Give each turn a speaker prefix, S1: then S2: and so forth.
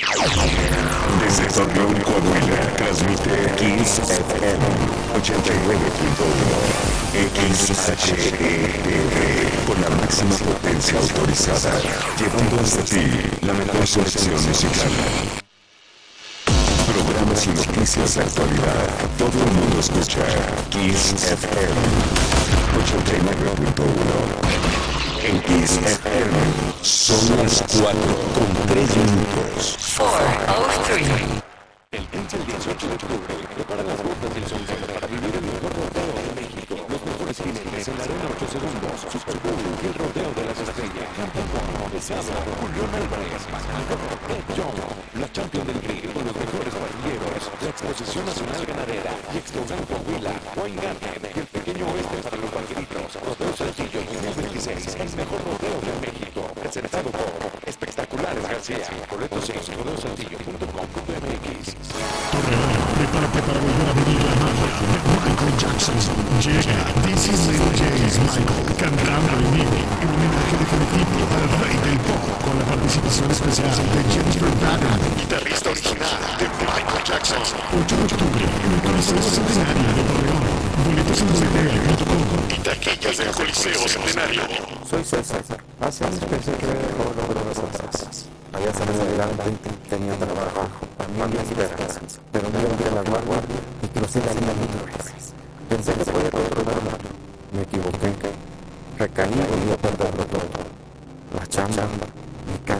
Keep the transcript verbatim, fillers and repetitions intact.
S1: Desde Torreón, Coahuila, transmite X F M ochenta y nueve punto uno, X H E R, con la máxima potencia autorizada, llevando hasta ti la mejor selección musical. Programas y noticias de actualidad. Todo el mundo escucha X F M ochenta y nueve punto uno. En X F M son las cuatro con tres minutos.
S2: cuatro cero tres.
S3: El quince al dieciocho de octubre, prepara las botas del sombrero para vivir el mejor rodeo de México. Los mejores jinetes en la arena ocho segundos, Super Bowl y el rodeo de las estrellas. Campeón Pesado, Julián Álvarez, Macalco, Ed Young, la Champion del Grill con los mejores parrilleros, la Exposición Nacional Ganadera y Expogan Coahuila, Wine Garden y el pequeño oeste para los vaqueritos. Rodeo Saltillo dos mil veintiséis, el mejor rodeo de México, presentado por Espectaculares García. Boletos en rodeo saltillo punto com punto m x.
S4: Torreón, prepárate para volver a vivir la magia de Michael Jackson. Llega This is Little J's Michael, cantando en vivo, en homenaje definitivo al rey del pop, con la participación especial de Jennifer Baden, guitarrista original de Michael Jackson. ocho de octubre, en el Coliseo Centenario de Torreón. Boletos en w punto com y taquillas del Coliseo Centenario.
S5: Soy César. Hace años pensé que era mejor lograr las cosas. Había salido adelante, tenía trabajo, familia y esperanza. Pero no levanté la guardia y crucé la línea mil veces. Pensé que podía controlarlo. Me equivoqué. Recaí y volví a perderlo todo. La chamba, mi casa.